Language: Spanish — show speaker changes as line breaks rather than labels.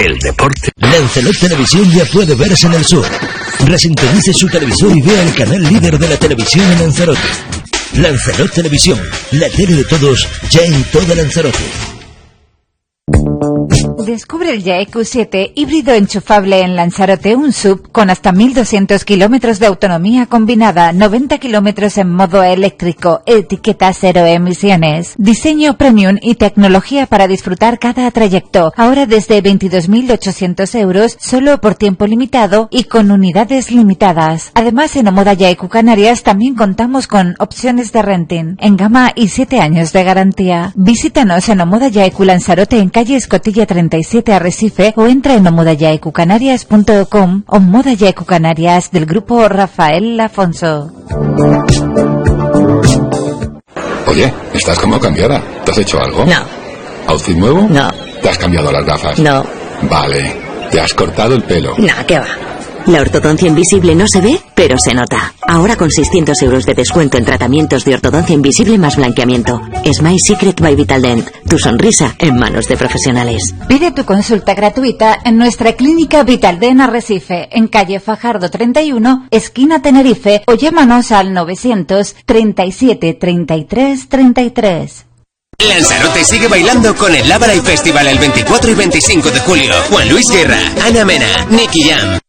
el deporte. Lanzarote Televisión ya puede verse en el sur. Resintonice su televisor y vea el canal líder de la televisión en Lanzarote. Lanzarote Televisión, la tele de todos, ya en toda Lanzarote.
Descubre el Ya EQ7 híbrido enchufable en Lanzarote, un SUV con hasta 1.200 kilómetros de autonomía combinada, 90 kilómetros en modo eléctrico, etiqueta cero emisiones, diseño premium y tecnología para disfrutar cada trayecto. Ahora desde 22.800 euros, solo por tiempo limitado y con unidades limitadas. Además, en Omoda Ya EQ Canarias también contamos con opciones de renting en gama y 7 años de garantía. Visítanos en Omoda Ya EQ Lanzarote en calle Escotilla 37 Arrecife o entra en omodayaecucanarias.com o Moda Ya EQ Canarias del grupo Rafael Afonso.
Oye, estás como cambiada. ¿Te has hecho algo?
No.
¿Outfit nuevo?
No.
¿Te has cambiado las gafas?
No.
Vale. ¿Te has cortado el pelo?
No, ¿qué va? La ortodoncia invisible no se ve, pero se nota. Ahora con 600 euros de descuento en tratamientos de ortodoncia invisible más blanqueamiento. Smile Secret by Vitaldent. Tu sonrisa en manos de profesionales.
Pide tu consulta gratuita en nuestra clínica Vitaldent Arrecife, en calle Fajardo 31, esquina Tenerife, o llámanos al 937 33 33.
Lanzarote sigue bailando con el Labrador Festival el 24 y 25 de julio. Juan Luis Guerra, Ana Mena, Nicky Jam,